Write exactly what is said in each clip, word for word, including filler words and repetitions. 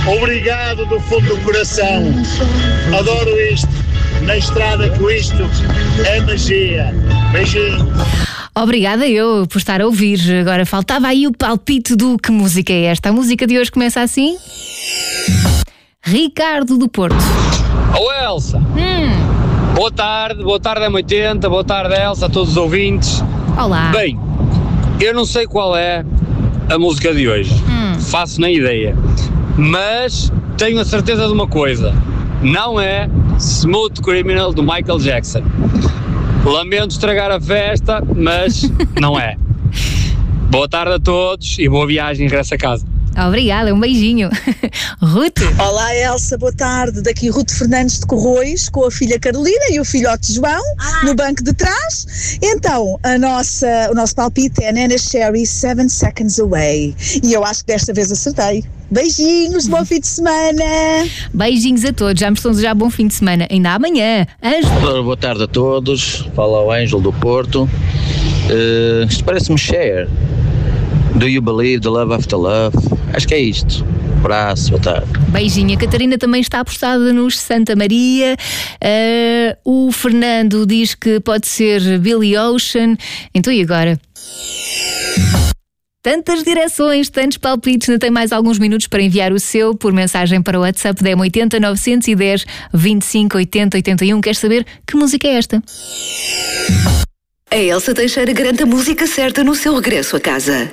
Obrigado do fundo do coração. Adoro isto. Na estrada com isto é magia. Beijinho. Obrigada eu por estar a ouvir. Agora faltava aí o palpite do que música é esta. A música de hoje começa assim. Ricardo do Porto. Ô Elsa. Hum. Boa tarde, boa tarde M oitenta, boa tarde Elsa, a todos os ouvintes. Olá. Bem, eu não sei qual é a música de hoje. Hum. Faço nem ideia. Mas tenho a certeza de uma coisa. Não é Smooth Criminal do Michael Jackson. Lamento estragar a festa, mas não é. Boa tarde a todos e boa viagem e regresso a casa. Obrigada, um beijinho. Ruth. Olá Elsa, boa tarde. Daqui Ruth Fernandes de Corroios, com a filha Carolina e o filhote João, ah. no banco de trás. Então, a nossa, o nosso palpite é Nana Sherry, Seven Seconds Away. E eu acho que desta vez acertei. Beijinhos, bom fim de semana. Beijinhos a todos, já me estão a desejar bom fim de semana. Ainda amanhã. Ângelo. Boa tarde a todos. Fala o Ângelo do Porto. Uh, isto parece-me Cher. Do you believe the love after love? Acho que é isto. Abraço, boa tarde. Beijinho. A Catarina também está apostada nos Santa Maria. Uh, o Fernando diz que pode ser Billy Ocean. Então e agora? Tantas direções, tantos palpites, ainda tem mais alguns minutos para enviar o seu por mensagem para o WhatsApp da M oitenta, nove um zero, vinte e cinco, oitenta, oitenta e um. Queres saber que música é esta? A Elsa Teixeira garante a música certa no seu regresso a casa.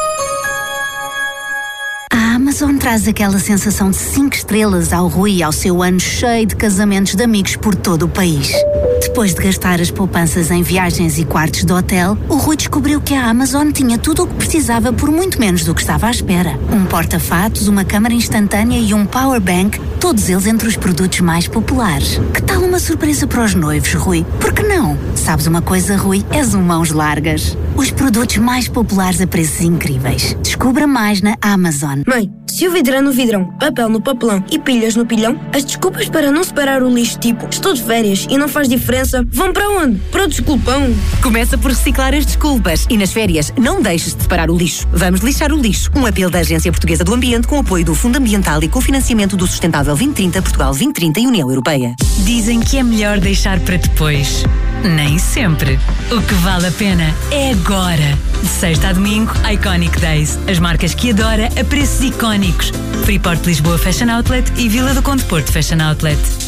A Amazon traz aquela sensação de cinco estrelas ao Rui e ao seu ano cheio de casamentos de amigos por todo o país. Depois de gastar as poupanças em viagens e quartos de hotel, o Rui descobriu que a Amazon tinha tudo o que precisava por muito menos do que estava à espera. Um porta-fatos, uma câmara instantânea e um power bank, todos eles entre os produtos mais populares. Que tal uma surpresa para os noivos, Rui? Por que não? Sabes uma coisa, Rui? És um mãos largas. Os produtos mais populares a preços incríveis. Descubra mais na Amazon. Mãe, se o vidro é no vidrão, papel no papelão e pilhas no pilhão, as desculpas para não separar o lixo, tipo, estou de férias e não faz diferença, vão para onde? Para o desculpão. Começa por reciclar as desculpas e nas férias não deixes de separar o lixo. Vamos lixar o lixo. Um apelo da Agência Portuguesa do Ambiente com apoio do Fundo Ambiental e com financiamento do Sustentável vinte trinta, Portugal vinte trinta e União Europeia. Dizem que é melhor deixar para depois. Nem sempre. O que vale a pena é agora. De sexta a domingo, Iconic Days. As marcas que adora a preços icónicos. Freeport Lisboa Fashion Outlet e Vila do Conde Porto Fashion Outlet.